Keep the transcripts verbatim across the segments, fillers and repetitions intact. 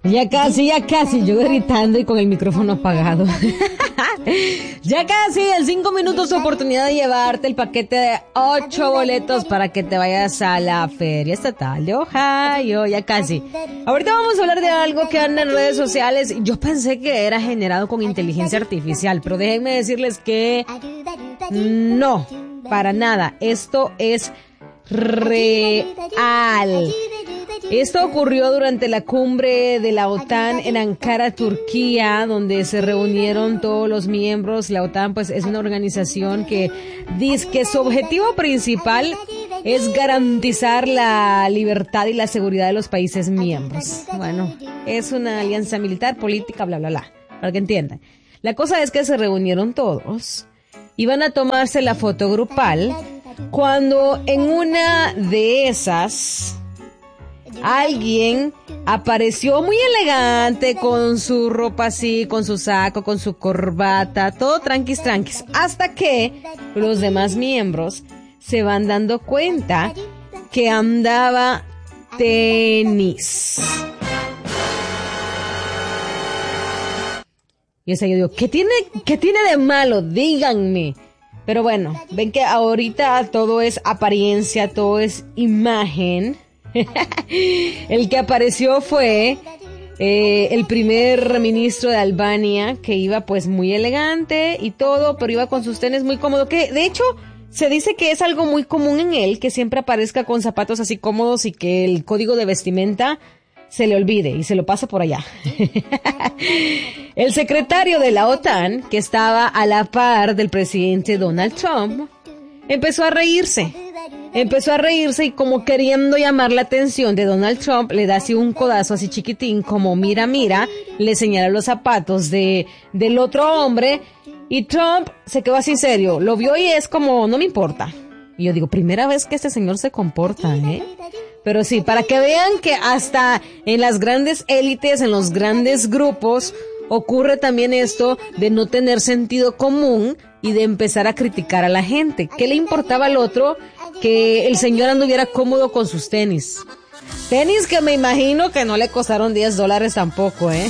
Ya casi, ya casi, yo gritando y con el micrófono apagado. Ya casi, en cinco minutos tu oportunidad de llevarte el paquete de ocho boletos para que te vayas a la Feria Estatal de Ohio, ya casi. Ahorita vamos a hablar de algo que anda en redes sociales. Yo pensé que era generado con inteligencia artificial, pero déjenme decirles que no, para nada. Esto es real. Esto ocurrió durante la cumbre de la OTAN en Ankara, Turquía, donde se reunieron todos los miembros. La OTAN, pues, es una organización que dice que su objetivo principal es garantizar la libertad y la seguridad de los países miembros. Bueno, es una alianza militar, política, bla, bla, bla, para que entiendan. La cosa es que se reunieron todos, iban a tomarse la foto grupal, cuando en una de esas alguien apareció muy elegante con su ropa así, con su saco, con su corbata, todo tranquis tranquis, hasta que los demás miembros se van dando cuenta que andaba tenis. Y o sea, yo digo, ¿qué tiene, qué tiene de malo? Díganme. Pero bueno, ven que ahorita todo es apariencia, todo es imagen. El que apareció fue eh, el primer ministro de Albania, que iba pues muy elegante y todo, pero iba con sus tenis muy cómodo, que de hecho se dice que es algo muy común en él, que siempre aparezca con zapatos así cómodos y que el código de vestimenta se le olvide y se lo pasa por allá. El secretario de la OTAN, que estaba a la par del presidente Donald Trump, empezó a reírse. Empezó a reírse y como queriendo llamar la atención de Donald Trump, le da así un codazo así chiquitín, como mira, mira, le señala los zapatos de del otro hombre y Trump se quedó así serio, lo vio y es como, no me importa. Y yo digo, primera vez que este señor se comporta, ¿eh? Pero sí, para que vean que hasta en las grandes élites, en los grandes grupos, ocurre también esto de no tener sentido común y de empezar a criticar a la gente. ¿Qué le importaba al otro que el señor anduviera cómodo con sus tenis? Tenis que me imagino que no le costaron diez dólares tampoco, ¿eh?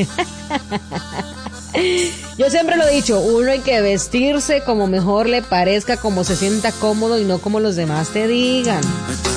Yo siempre lo he dicho, uno hay que vestirse como mejor le parezca, como se sienta cómodo y no como los demás te digan.